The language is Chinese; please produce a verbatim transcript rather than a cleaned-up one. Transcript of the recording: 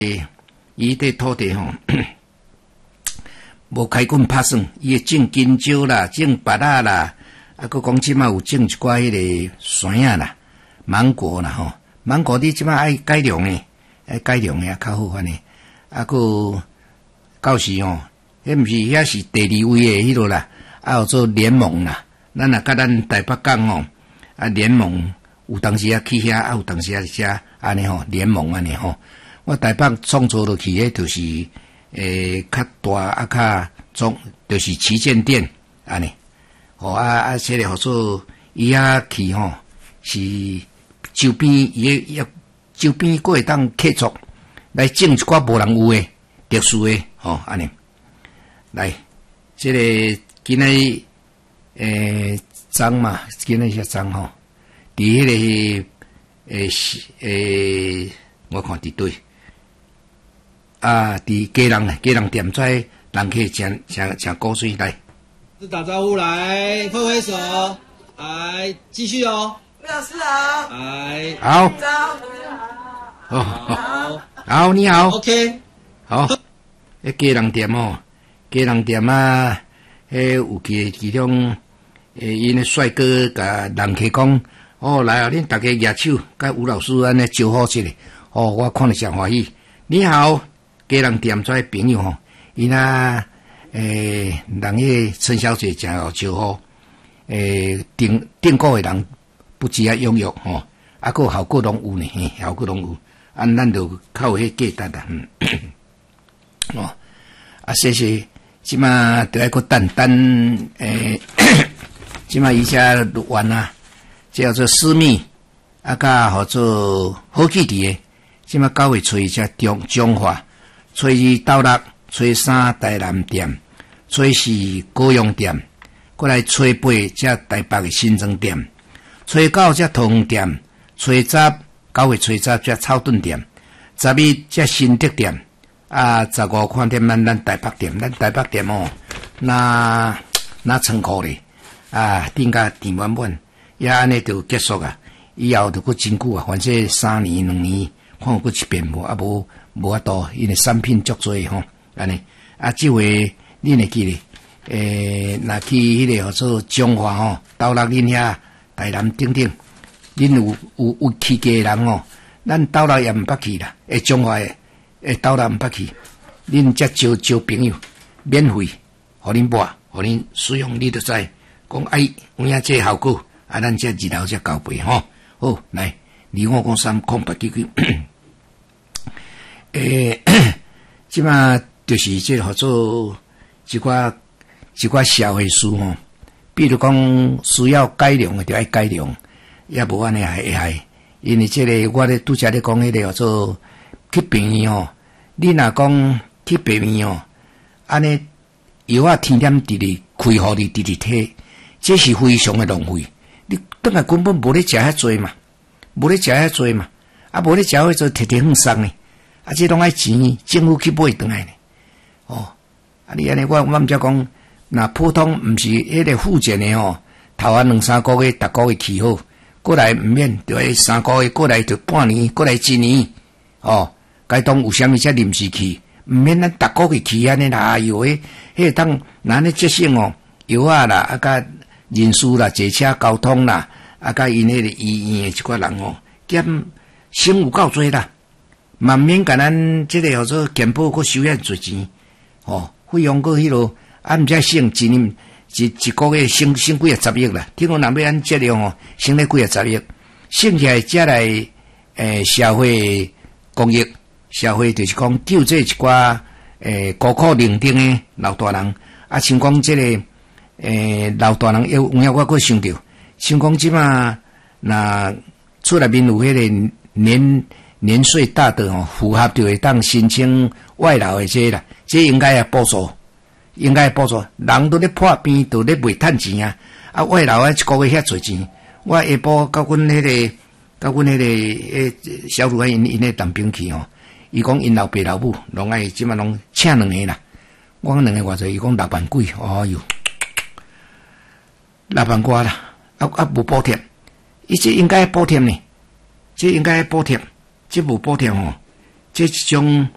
伊块土地吼，无开垦拍算，伊会种金蕉啦，种芭乐啦，啊，佮讲即马有种一寡迄个山啊啦、芒果啦吼，芒果你即马爱改良诶，爱改良诶较好款诶，啊，佮到时吼，迄毋是遐是第二位诶迄落啦，啊，有做联盟啦，咱也甲咱台北港吼，啊，联盟有当时啊去遐，啊，有当时啊遮安尼吼，联盟安尼吼。我台北创造落去诶，就是诶较大啊，较总就是旗舰店安尼，吼啊啊，这个号做伊遐去吼，是周边伊也周边佫会当客族来种一寡无人有诶特殊诶，吼安尼。来，这个今日诶章嘛，今日些章吼，伫迄个诶诶，我看伫对。啊，伫家人咧，家人店在人客真真真高水来， 是打招呼来，挥挥手，来继续哦。 魏老师好， 来， 好， 早， 哦， 好， 好，你好 ，OK， 好，迄家人店哦，家人店啊，迄有其其中诶，因诶帅哥甲人客讲，哦，来啊，恁大家举手，甲吴老师安尼招呼一下，哦，我看了真欢喜。你好。家人店做朋友吼，伊那诶，人迄陈小姐真有招呼，诶，订订购诶人不止啊拥有吼，啊个效果拢有呢，嘿，效果拢有，啊，咱就靠迄价值啦，嗯，哦，啊，谢谢，即马得爱个等等，诶，即马伊遮录完啊，叫做私密，啊，甲号做好记伫诶，即马九月初一只中中华。初二斗六，初三台南店，初四高雄店，过来初八才台北的新庄店，初九才桃园店，初十九月初十才草屯店，十一才新竹店，啊，十五看点咱咱台北店，咱台北店哦，那那仓库咧，啊，顶甲甜满满，也安尼就结束啊，以后就佫真久啊，反正三年两年，看有佫一遍无啊无。无法度，因为产品足多吼，安尼啊，即回恁会记咧？诶，若去迄个号做中华吼，斗六恁遐台南等等，恁有有有去过人哦，咱斗六也毋捌去啦，诶，中华诶，诶，斗六毋捌去，恁则招招朋友，免费，互恁抹，互恁使用，你就知，讲哎，有影这效果，啊，咱这日后才交配吼，好，来，二五五三空八九九。诶，即马就是即个号做一寡一寡社会事吼，比如讲需要改良诶，就爱改良，也无安尼还会害。因为即个我咧拄则咧讲迄个号做去病院吼，你若讲去病院吼，安尼药啊天天直直开互你直直摕，这是非常诶浪费。你等下根本无咧食遐多嘛，无咧食遐多嘛，啊无咧食迄做摕摕放送呢。啊，这拢爱钱，政府去买转来呢。哦，啊，你安尼我我毋则讲，若普通毋是迄个附件的吼，头啊两三个月，逐个月起好，过来毋免，就迄三个月过来就半年，过来一年。哦，该当有啥物只临时去，毋免咱逐个月去安尼啦。有诶，迄个当咱咧节省哦，药啊啦，啊甲人事啦，坐车交通啦，啊甲因迄个医院诶一寡人哦，减省有够多啦。慢免甲咱即个号做健保佫收遐侪钱，吼，费用佫迄落，啊，毋则省一年一一个月省省几啊十亿啦。听讲若要按质量吼，省咧几啊十亿，省起来则来诶社会公益，社会就是讲救济一寡诶孤苦伶仃诶老大人，啊，像讲即个诶老大人有有影我佫想着，像讲即马若厝内面有迄个年。年岁大的哦，符合就会当申请外劳的这啦，这应该也补助，应该补助。人都咧破病，都咧袂趁钱啊！啊，外劳啊，一个月遐侪钱。我下晡甲阮迄个，甲阮迄个诶小女孩因因咧当兵去吼，伊讲因老爸老母拢爱即马拢请两个啦。我讲两个偌济，伊讲六万几，哦哟，六万块啦，啊啊无补贴，伊这应该补贴呢，这应该补贴。这无补贴吼，这一种